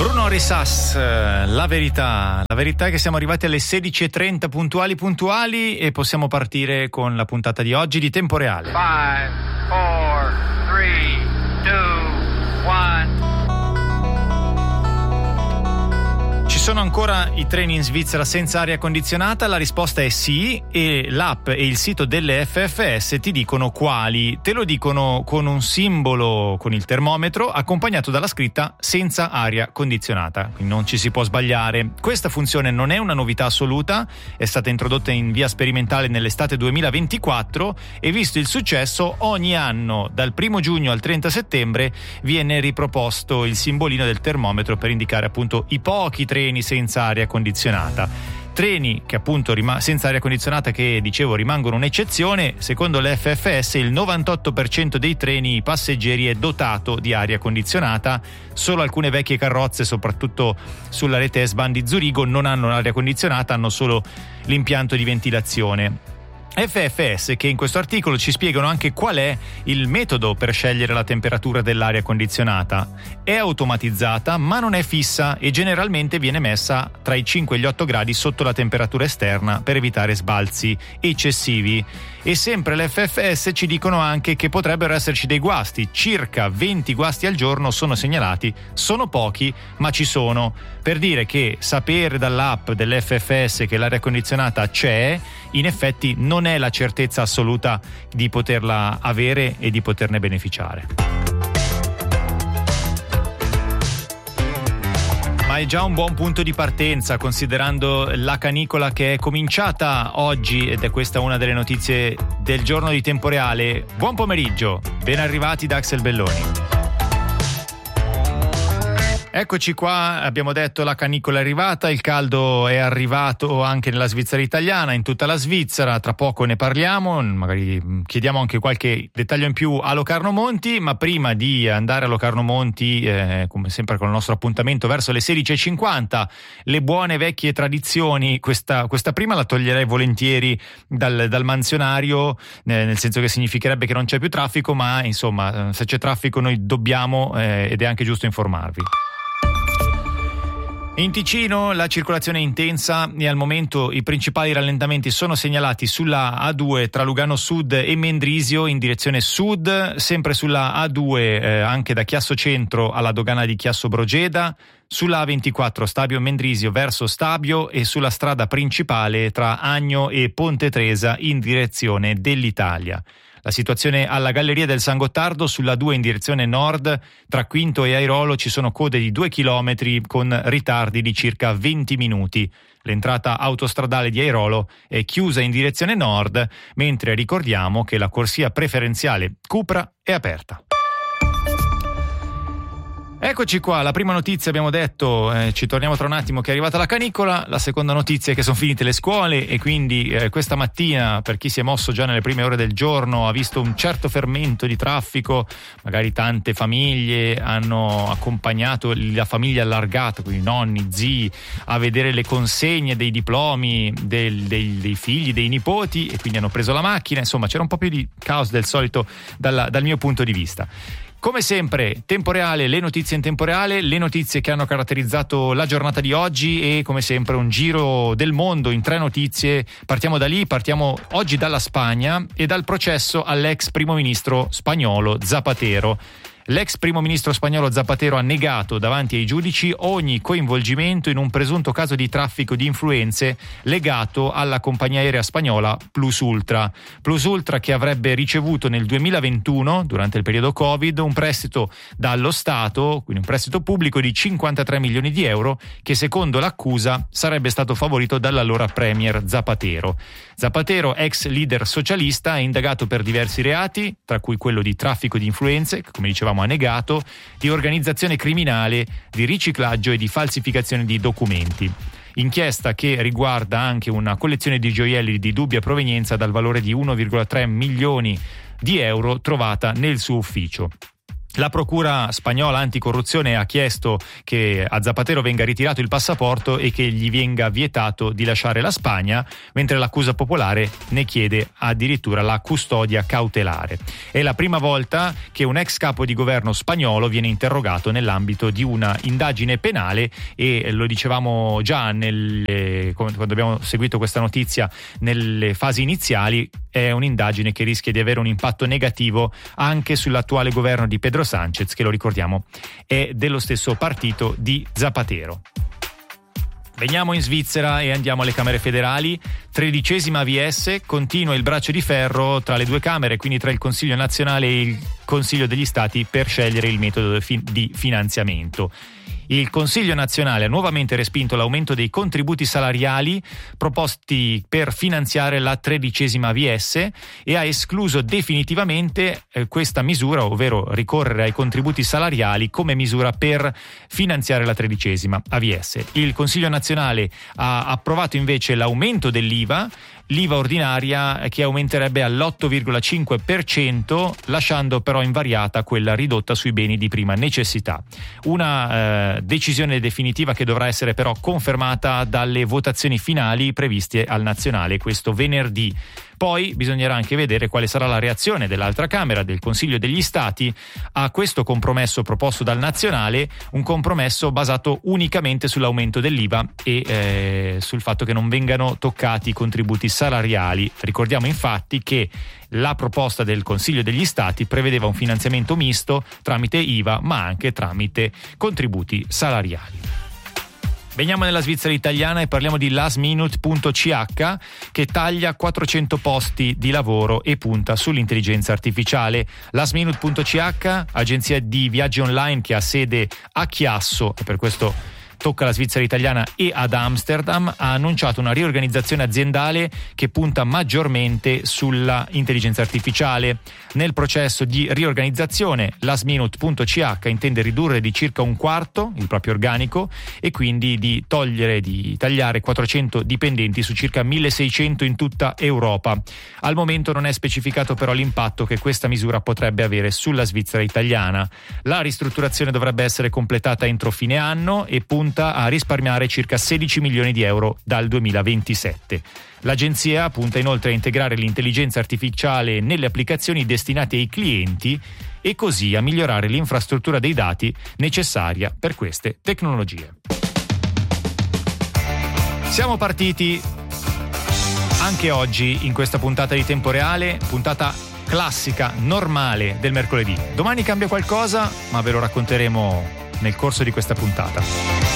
Bruno Risas, la verità è che siamo arrivati alle 16:30 puntuali e possiamo partire con la puntata di oggi di Tempo Reale. 5, 4, 3, 2, 1. Ci sono ancora i treni in Svizzera senza aria condizionata? La risposta è sì, e l'app e il sito delle FFS ti dicono quali. Te lo dicono con un simbolo con il termometro accompagnato dalla scritta senza aria condizionata, quindi non ci si può sbagliare. Questa funzione non è una novità assoluta, è stata introdotta in via sperimentale nell'estate 2024 e visto il successo ogni anno dal 1 giugno al 30 settembre viene riproposto il simbolino del termometro per indicare appunto i pochi treni senza aria condizionata. Treni che appunto senza aria condizionata, che dicevo rimangono un'eccezione. Secondo le FFS il 98% dei treni passeggeri è dotato di aria condizionata. Solo alcune vecchie carrozze, soprattutto sulla rete S-Bahn di Zurigo, non hanno l'aria condizionata, hanno solo l'impianto di ventilazione. FFS che in questo articolo ci spiegano anche qual è il metodo per scegliere la temperatura dell'aria condizionata. È automatizzata ma non è fissa e generalmente viene messa tra i 5 e gli 8 gradi sotto la temperatura esterna per evitare sbalzi eccessivi. E sempre le FFS ci dicono anche che potrebbero esserci dei guasti. Circa 20 guasti al giorno sono segnalati, sono pochi ma ci sono, per dire che sapere dall'app delle FFS che l'aria condizionata c'è in effetti non è la certezza assoluta di poterla avere e di poterne beneficiare. Ma è già un buon punto di partenza, considerando la canicola che è cominciata oggi, ed è questa una delle notizie del giorno di Tempo Reale. Buon pomeriggio, ben arrivati da Axel Belloni. Eccoci qua, abbiamo detto la canicola è arrivata, il caldo è arrivato anche nella Svizzera italiana, in tutta la Svizzera, tra poco ne parliamo, magari chiediamo anche qualche dettaglio in più a Locarno Monti, ma prima di andare a Locarno Monti, come sempre con il nostro appuntamento verso le 16:50, le buone vecchie tradizioni, questa prima la toglierei volentieri dal manzionario, nel senso che significherebbe che non c'è più traffico, ma insomma se c'è traffico noi dobbiamo ed è anche giusto informarvi. In Ticino la circolazione è intensa e al momento i principali rallentamenti sono segnalati sulla A2 tra Lugano Sud e Mendrisio in direzione sud, sempre sulla A2 anche da Chiasso Centro alla dogana di Chiasso Brogeda, sulla A24 Stabio Mendrisio verso Stabio e sulla strada principale tra Agno e Ponte Tresa in direzione dell'Italia. La situazione alla Galleria del San Gottardo sulla 2 in direzione nord, tra Quinto e Airolo ci sono code di 2 chilometri con ritardi di circa 20 minuti. L'entrata autostradale di Airolo è chiusa in direzione nord, mentre ricordiamo che la corsia preferenziale Cupra è aperta. Eccoci qua, la prima notizia abbiamo detto, ci torniamo tra un attimo che è arrivata la canicola, la seconda notizia è che sono finite le scuole e quindi questa mattina per chi si è mosso già nelle prime ore del giorno ha visto un certo fermento di traffico, magari tante famiglie hanno accompagnato la famiglia allargata, quindi nonni, zii, a vedere le consegne dei diplomi dei figli, dei nipoti e quindi hanno preso la macchina, insomma c'era un po' più di caos del solito dal mio punto di vista. Come sempre, Tempo Reale, le notizie in tempo reale, le notizie che hanno caratterizzato la giornata di oggi e come sempre un giro del mondo in 3 notizie. Partiamo da lì, partiamo oggi dalla Spagna e dal processo all'ex primo ministro spagnolo Zapatero. L'ex primo ministro spagnolo Zapatero ha negato davanti ai giudici ogni coinvolgimento in un presunto caso di traffico di influenze legato alla compagnia aerea spagnola Plus Ultra. Plus Ultra che avrebbe ricevuto nel 2021, durante il periodo Covid, un prestito dallo Stato, quindi un prestito pubblico di 53 milioni di euro che secondo l'accusa sarebbe stato favorito dall'allora premier Zapatero. Zapatero, ex leader socialista, è indagato per diversi reati, tra cui quello di traffico di influenze, che come dicevamo ha negato, di organizzazione criminale, di riciclaggio e di falsificazione di documenti. Inchiesta che riguarda anche una collezione di gioielli di dubbia provenienza dal valore di 1,3 milioni di euro trovata nel suo ufficio. La procura spagnola anticorruzione ha chiesto che a Zapatero venga ritirato il passaporto e che gli venga vietato di lasciare la Spagna, mentre l'accusa popolare ne chiede addirittura la custodia cautelare. È la prima volta che un ex capo di governo spagnolo viene interrogato nell'ambito di una indagine penale, e lo dicevamo già quando abbiamo seguito questa notizia nelle fasi iniziali, è un'indagine che rischia di avere un impatto negativo anche sull'attuale governo di Pedro Sánchez, che lo ricordiamo è dello stesso partito di Zapatero. Veniamo in Svizzera e andiamo alle Camere federali. 13ª AVS, continua il braccio di ferro tra le due Camere, quindi tra il Consiglio nazionale e il Consiglio degli Stati, per scegliere il metodo di finanziamento. Il Consiglio nazionale ha nuovamente respinto l'aumento dei contributi salariali proposti per finanziare la 13ª AVS e ha escluso definitivamente questa misura, ovvero ricorrere ai contributi salariali come misura per finanziare la 13ª AVS. Il Consiglio nazionale ha approvato invece l'aumento dell'IVA ordinaria, che aumenterebbe all'8,5%, lasciando però invariata quella ridotta sui beni di prima necessità. Una decisione definitiva che dovrà essere però confermata dalle votazioni finali previste al nazionale questo venerdì. Poi bisognerà anche vedere quale sarà la reazione dell'altra Camera, del Consiglio degli Stati, a questo compromesso proposto dal nazionale, un compromesso basato unicamente sull'aumento dell'IVA e sul fatto che non vengano toccati i contributi salariali. Ricordiamo infatti che la proposta del Consiglio degli Stati prevedeva un finanziamento misto tramite IVA ma anche tramite contributi salariali. Veniamo nella Svizzera italiana e parliamo di lastminute.ch, che taglia 400 posti di lavoro e punta sull'intelligenza artificiale. Lastminute.ch, agenzia di viaggi online che ha sede a Chiasso e per questo tocca alla Svizzera italiana e ad Amsterdam, ha annunciato una riorganizzazione aziendale che punta maggiormente sulla intelligenza artificiale. Nel processo di riorganizzazione lastminute.ch intende ridurre di circa un quarto il proprio organico e quindi di tagliare 400 dipendenti su circa 1600 in tutta Europa. Al momento non è specificato però l'impatto che questa misura potrebbe avere sulla Svizzera italiana. La ristrutturazione dovrebbe essere completata entro fine anno e punta a risparmiare circa 16 milioni di euro dal 2027. L'agenzia punta inoltre a integrare l'intelligenza artificiale nelle applicazioni destinate ai clienti e così a migliorare l'infrastruttura dei dati necessaria per queste tecnologie. Siamo partiti anche oggi in questa puntata di Tempo Reale, puntata classica, normale del mercoledì. Domani cambia qualcosa, ma ve lo racconteremo nel corso di questa puntata.